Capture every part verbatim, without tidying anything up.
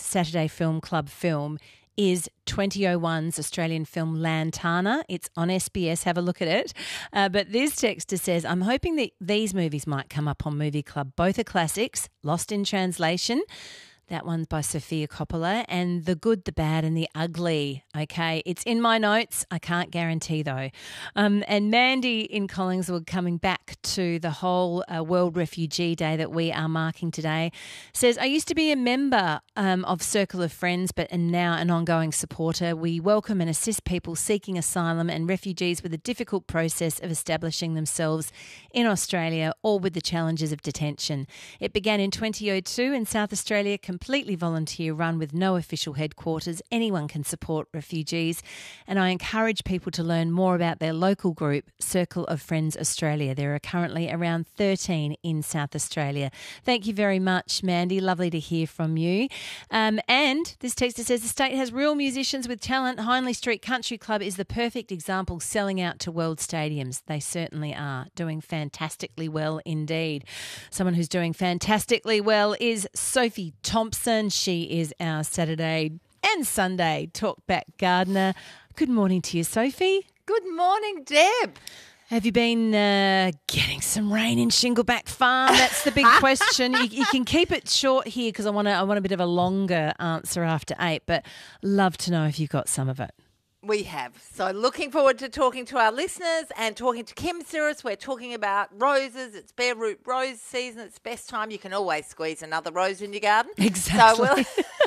Saturday Film Club film is twenty oh one's Australian film Lantana. It's on S B S. Have a look at it. Uh, but this texter says, I'm hoping that these movies might come up on Movie Club. Both are classics, Lost in Translation. That one's by Sofia Coppola, and The Good, the Bad and the Ugly. Okay, it's in my notes. I can't guarantee though. Um, and Mandy in Collingwood, coming back to the whole uh, World Refugee Day that we are marking today, says, I used to be a member um, of Circle of Friends, but am now an ongoing supporter. We welcome and assist people seeking asylum and refugees with the difficult process of establishing themselves in Australia or with the challenges of detention. It began in twenty oh two in South Australia, completely volunteer run with no official headquarters. Anyone can support refugees, and I encourage people to learn more about their local group, Circle of Friends Australia. There are currently around thirteen in South Australia. Thank you very much, Mandy. Lovely to hear from you. Um, and this texter says the state has real musicians with talent. Hindley Street Country Club is the perfect example, selling out to world stadiums. They certainly are doing fantastically well indeed. Someone who's doing fantastically well is Sophie Thompson. She is our Saturday and Sunday Talkback Gardener. Good morning to you, Sophie. Good morning, Deb. Have you been uh, getting some rain in Shingleback Farm? That's the big question. You, you can keep it short here because I want to. I want a bit of a longer answer after eight, but love to know if you've got some of it. We have. So looking forward to talking to our listeners and talking to Kim Cirrus. We're talking about roses. It's bare root rose season. It's best time. You can always squeeze another rose in your garden. Exactly. So we'll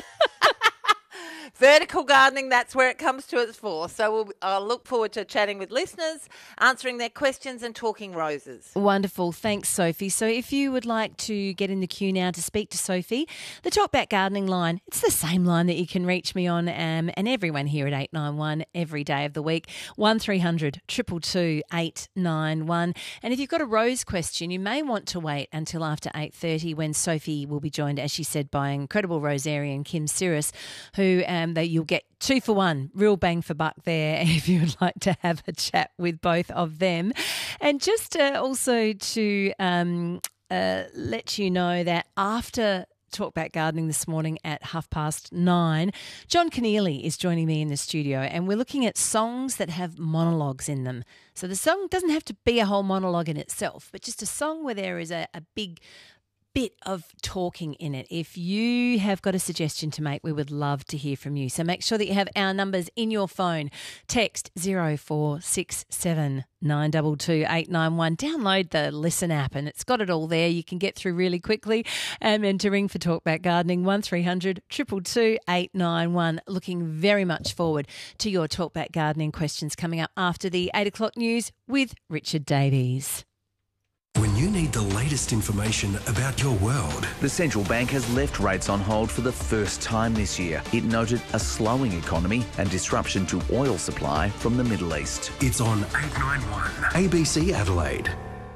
vertical gardening, that's where it comes to its for. So we'll, I'll look forward to chatting with listeners, answering their questions and talking roses. Wonderful. Thanks, Sophie. So if you would like to get in the queue now to speak to Sophie, the Talkback Gardening line, it's the same line that you can reach me on, um, and everyone here at eight nine one every day of the week, one three hundred two two two eight nine one. And if you've got a rose question, you may want to wait until after eight thirty when Sophie will be joined, as she said, by incredible rosarian Kim Cirrus, who um, they, you'll get two for one, real bang for buck there if you would like to have a chat with both of them. And just uh, also to um, uh, let you know that after Talkback Gardening this morning at half past nine, John Keneally is joining me in the studio, and we're looking at songs that have monologues in them. So the song doesn't have to be a whole monologue in itself, but just a song where there is a, a big bit of talking in it. If you have got a suggestion to make, we would love to hear from you. So make sure that you have our numbers in your phone. Text zero four six seven nine two two eight nine one. Download the Listen app and it's got it all there. You can get through really quickly. Um, and to ring for Talkback Gardening, one three hundred two two two eight nine one. Looking very much forward to your Talkback Gardening questions coming up after the eight o'clock news with Richard Davies. When you need the latest information about your world. The central bank has left rates on hold for the first time this year. It noted a slowing economy and disruption to oil supply from the Middle East. It's on eight nine one A B C Adelaide.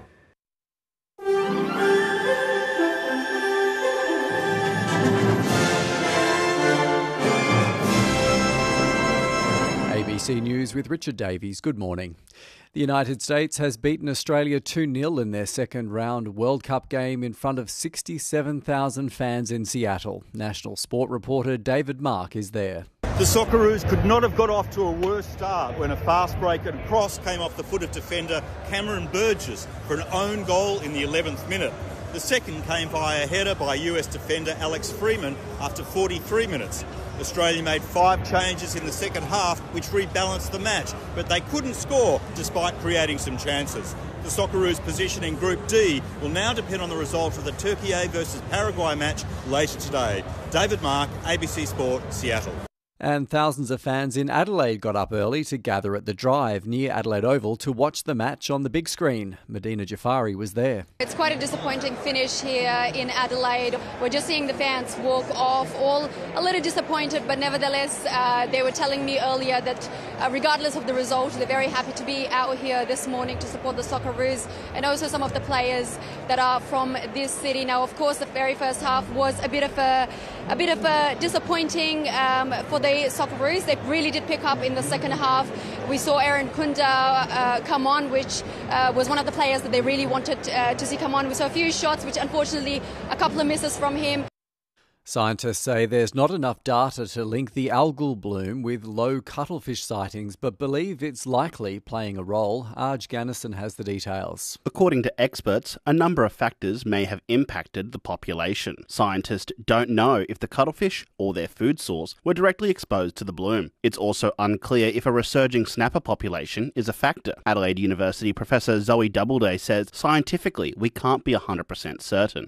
A B C News with Richard Davies. Good morning. The United States has beaten Australia two nil in their second round World Cup game in front of sixty-seven thousand fans in Seattle. National Sport reporter David Mark is there. The Socceroos could not have got off to a worse start when a fast break and cross came off the foot of defender Cameron Burgess for an own goal in the eleventh minute. The second came via a header by U S defender Alex Freeman after forty-three minutes. Australia made five changes in the second half, which rebalanced the match, but they couldn't score despite creating some chances. The Socceroos' position in Group D will now depend on the result of the Turkey versus Paraguay match later today. David Mark, A B C Sport, Seattle. And thousands of fans in Adelaide got up early to gather at the Drive near Adelaide Oval to watch the match on the big screen. Medina Jafari was there. It's quite a disappointing finish here in Adelaide. We're just seeing the fans walk off, all a little disappointed, but nevertheless, uh, they were telling me earlier that uh, regardless of the result, they're very happy to be out here this morning to support the Socceroos and also some of the players that are from this city. Now, of course, the very first half was a bit of a, a bit of a disappointing um, for the The Socceroos. They really did pick up in the second half. We saw Aaron Kunda uh, come on, which uh, was one of the players that they really wanted uh, to see come on. We saw a few shots, which unfortunately a couple of misses from him. Scientists say there's not enough data to link the algal bloom with low cuttlefish sightings, but believe it's likely playing a role. Arj Gannison has the details. According to experts, a number of factors may have impacted the population. Scientists don't know if the cuttlefish or their food source were directly exposed to the bloom. It's also unclear if a resurging snapper population is a factor. Adelaide University Professor Zoe Doubleday says scientifically we can't be one hundred percent certain.